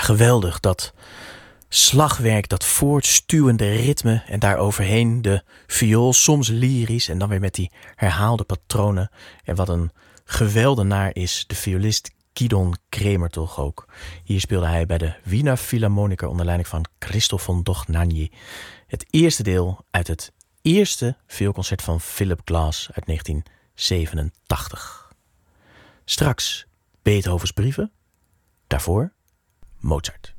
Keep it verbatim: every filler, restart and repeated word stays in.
geweldig, dat slagwerk, dat voortstuwende ritme en daaroverheen de viool, soms lyrisch en dan weer met die herhaalde patronen. En wat een geweldenaar is de violist Gidon Kremer toch ook. Hier speelde hij bij de Wiener Philharmoniker onder leiding van Christoph von Dohnanyi. Het eerste deel uit het eerste vioolconcert van Philip Glass uit negentien zevenentachtig. Straks Beethovens brieven, daarvoor Mozart.